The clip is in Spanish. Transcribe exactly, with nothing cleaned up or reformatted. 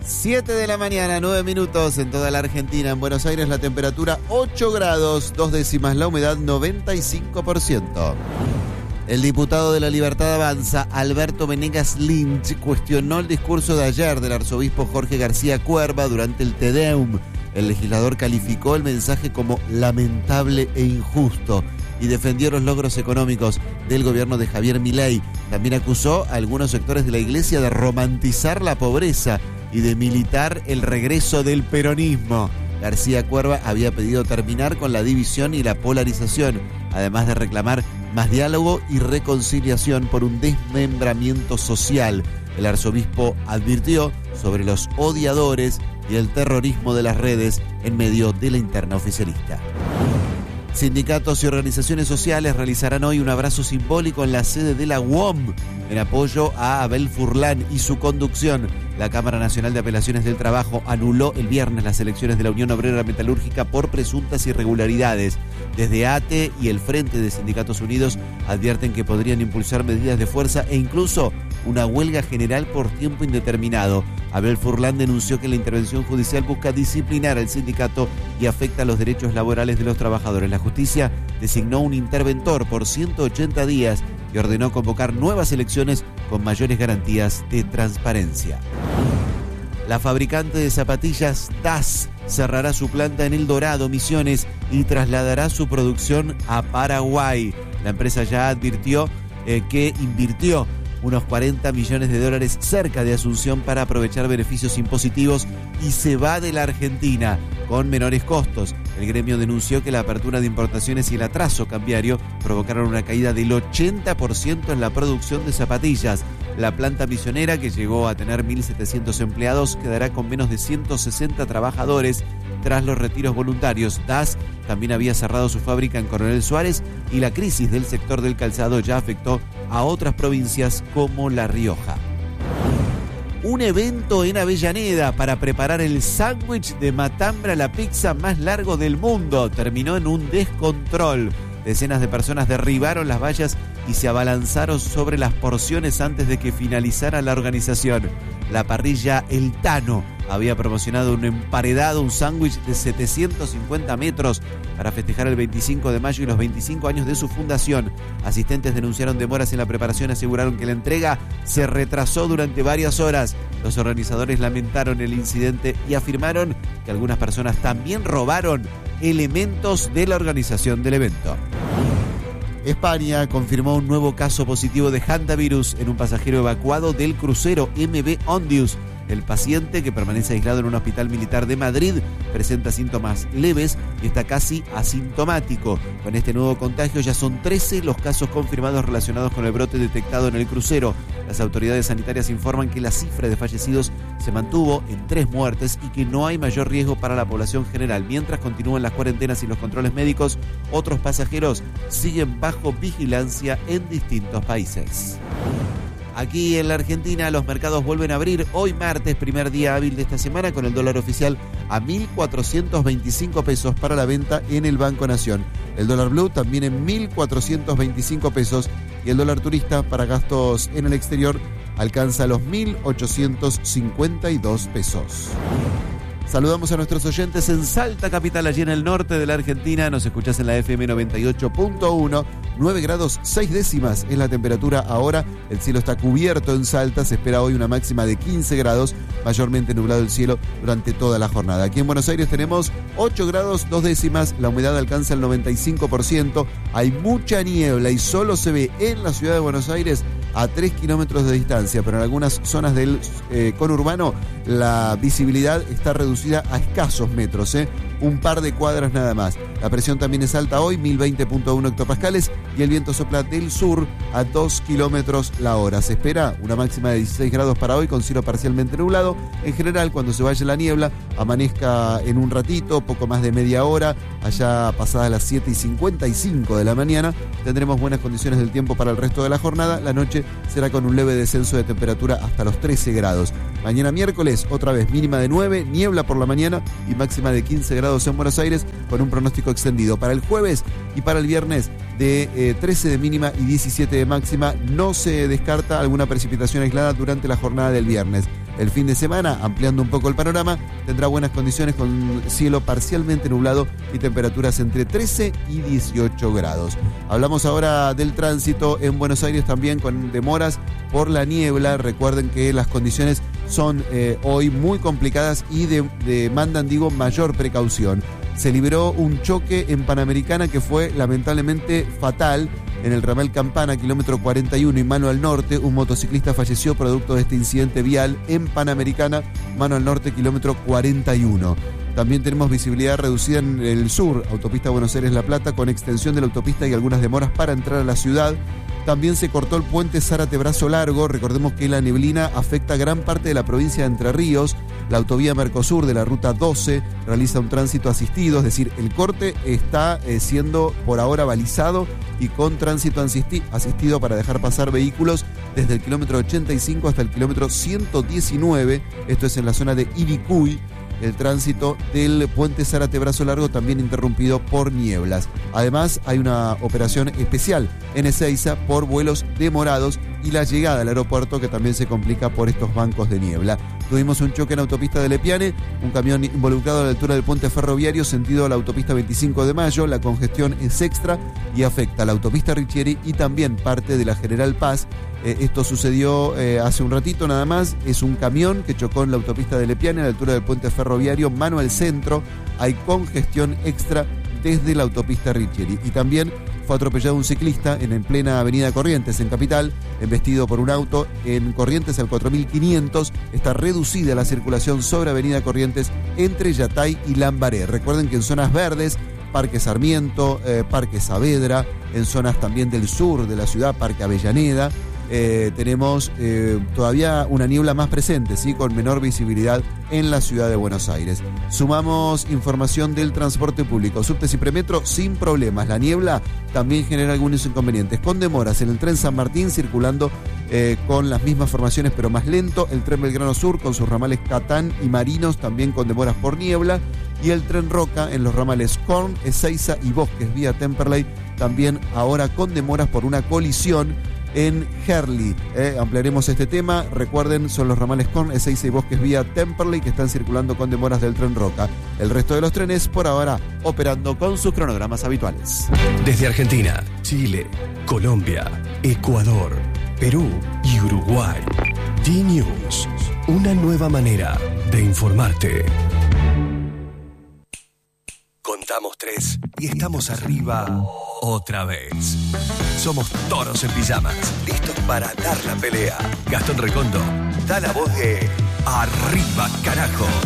siete de la mañana, nueve minutos en toda la Argentina. En Buenos Aires la temperatura ocho grados, dos décimas, la humedad noventa y cinco por ciento. El diputado de La Libertad Avanza, Alberto Venegas Lynch, cuestionó el discurso de ayer del arzobispo Jorge García Cuerva durante el Te Deum. El legislador calificó el mensaje como lamentable e injusto y defendió los logros económicos del gobierno de Javier Milei. También acusó a algunos sectores de la iglesia de romantizar la pobreza y de militar el regreso del peronismo. García Cuerva había pedido terminar con la división y la polarización, además de reclamar más diálogo y reconciliación por un desmembramiento social. El arzobispo advirtió sobre los odiadores y el terrorismo de las redes en medio de la interna oficialista. Sindicatos y organizaciones sociales realizarán hoy un abrazo simbólico en la sede de la U O M en apoyo a Abel Furlan y su conducción. La Cámara Nacional de Apelaciones del Trabajo anuló el viernes las elecciones de la Unión Obrera Metalúrgica por presuntas irregularidades. Desde A T E y el Frente de Sindicatos Unidos advierten que podrían impulsar medidas de fuerza e incluso una huelga general por tiempo indeterminado. Abel Furlan denunció que la intervención judicial busca disciplinar al sindicato y afecta los derechos laborales de los trabajadores. La justicia designó un interventor por ciento ochenta días y ordenó convocar nuevas elecciones con mayores garantías de transparencia. La fabricante de zapatillas D A S cerrará su planta en El Dorado, Misiones, y trasladará su producción a Paraguay. La empresa ya advirtió eh, que invirtió unos cuarenta millones de dólares cerca de Asunción para aprovechar beneficios impositivos y se va de la Argentina con menores costos. El gremio denunció que la apertura de importaciones y el atraso cambiario provocaron una caída del ochenta por ciento en la producción de zapatillas. La planta misionera, que llegó a tener mil setecientos empleados, quedará con menos de ciento sesenta trabajadores tras los retiros voluntarios. D A S también había cerrado su fábrica en Coronel Suárez y la crisis del sector del calzado ya afectó a otras provincias como La Rioja. Un evento en Avellaneda para preparar el sándwich de matambre a la pizza más largo del mundo terminó en un descontrol. Decenas de personas derribaron las vallas y se abalanzaron sobre las porciones antes de que finalizara la organización. La parrilla El Tano había promocionado un emparedado, un sándwich de setecientos cincuenta metros para festejar el veinticinco de mayo y los veinticinco años de su fundación. Asistentes denunciaron demoras en la preparación y aseguraron que la entrega se retrasó durante varias horas. Los organizadores lamentaron el incidente y afirmaron que algunas personas también robaron elementos de la organización del evento. España confirmó un nuevo caso positivo de hantavirus en un pasajero evacuado del crucero M V Ondius. El paciente, que permanece aislado en un hospital militar de Madrid, presenta síntomas leves y está casi asintomático. Con este nuevo contagio ya son trece los casos confirmados relacionados con el brote detectado en el crucero. Las autoridades sanitarias informan que la cifra de fallecidos se mantuvo en tres muertes y que no hay mayor riesgo para la población general. Mientras continúan las cuarentenas y los controles médicos, otros pasajeros siguen bajo vigilancia en distintos países. Aquí en la Argentina los mercados vuelven a abrir hoy martes, primer día hábil de esta semana, con el dólar oficial a mil cuatrocientos veinticinco pesos para la venta en el Banco Nación. El dólar blue también en mil cuatrocientos veinticinco pesos y el dólar turista para gastos en el exterior alcanza los mil ochocientos cincuenta y dos pesos. Saludamos a nuestros oyentes en Salta, capital, allí en el norte de la Argentina. Nos escuchás en la F M noventa y ocho punto uno, nueve grados seis décimas es la temperatura ahora. El cielo está cubierto en Salta, se espera hoy una máxima de quince grados, mayormente nublado el cielo durante toda la jornada. Aquí en Buenos Aires tenemos ocho grados dos décimas, la humedad alcanza el noventa y cinco por ciento, hay mucha niebla y solo se ve en la ciudad de Buenos Aires a tres kilómetros de distancia, pero en algunas zonas del eh, conurbano la visibilidad está reducida a escasos metros, ¿eh? un par de cuadras nada más. La presión también es alta hoy, mil veinte punto uno hectopascales, y el viento sopla del sur a dos kilómetros la hora. Se espera una máxima de dieciséis grados para hoy, con cielo parcialmente nublado. En general, cuando se vaya la niebla, amanezca en un ratito, poco más de media hora, allá pasadas las siete y cincuenta y cinco de la mañana. Tendremos buenas condiciones del tiempo para el resto de la jornada. La noche será con un leve descenso de temperatura hasta los trece grados. Mañana miércoles, otra vez mínima de nueve, niebla por la mañana y máxima de quince grados en Buenos Aires, con un pronóstico extendido para el jueves y para el viernes de eh, trece de mínima y diecisiete de máxima. No se descarta alguna precipitación aislada durante la jornada del viernes. El fin de semana, ampliando un poco el panorama, tendrá buenas condiciones con cielo parcialmente nublado y temperaturas entre trece y dieciocho grados. Hablamos ahora del tránsito en Buenos Aires también con demoras por la niebla. Recuerden que las condiciones son eh, hoy muy complicadas y de, demandan, digo, mayor precaución. Se liberó un choque en Panamericana que fue lamentablemente fatal. En el ramal Campana, kilómetro cuarenta y uno y mano al norte, un motociclista falleció producto de este incidente vial en Panamericana, mano al norte, kilómetro cuarenta y uno. También tenemos visibilidad reducida en el sur, autopista Buenos Aires-La Plata, con extensión de la autopista y algunas demoras para entrar a la ciudad. También se cortó el puente Zárate-Brazo Largo. Recordemos que la neblina afecta gran parte de la provincia de Entre Ríos. La autovía Mercosur de la ruta doce realiza un tránsito asistido, es decir, el corte está eh, siendo por ahora balizado y con tránsito asistido para dejar pasar vehículos desde el kilómetro ochenta y cinco hasta el kilómetro ciento diecinueve. Esto es en la zona de Ibicuy. El tránsito del puente Zárate-Brazo Largo también interrumpido por nieblas. Además, hay una operación especial en Ezeiza por vuelos demorados y la llegada al aeropuerto que también se complica por estos bancos de niebla. Tuvimos un choque en autopista de Lepiane, un camión involucrado a la altura del puente ferroviario sentido a la autopista veinticinco de mayo. La congestión es extra y afecta a la autopista Richieri y también parte de la General Paz. Eh, esto sucedió eh, hace un ratito nada más. Es un camión que chocó en la autopista de Lepiane a la altura del puente ferroviario, mano al centro. Hay congestión extra desde la autopista Richieri. Y también fue atropellado un ciclista en, en plena avenida Corrientes, en Capital, embestido por un auto. En Corrientes al cuatro mil quinientos está reducida la circulación sobre avenida Corrientes entre Yatay y Lambaré. Recuerden que en zonas verdes, Parque Sarmiento, eh, Parque Saavedra, en zonas también del sur de la ciudad, Parque Avellaneda, Eh, tenemos eh, todavía una niebla más presente, ¿sí? Con menor visibilidad en la ciudad de Buenos Aires. Sumamos información del transporte público, subtes y premetro sin problemas. La niebla también genera algunos inconvenientes, con demoras en el tren San Martín circulando eh, con las mismas formaciones pero más lento, el tren Belgrano Sur con sus ramales Catán y Marinos también con demoras por niebla, y el tren Roca en los ramales Korn, Ezeiza y Bosques vía Temperley también ahora con demoras por una colisión en Herli. Eh, ampliaremos este tema. Recuerden, son los ramales Korn, Ezeiza y Bosques vía Temperley que están circulando con demoras del tren Roca. El resto de los trenes por ahora operando con sus cronogramas habituales. Desde Argentina, Chile, Colombia, Ecuador, Perú y Uruguay. D-News, una nueva manera de informarte. Contamos tres y estamos arriba otra vez. Somos toros en pijamas, listos para dar la pelea. Gastón Recondo da la voz de Arriba, carajo.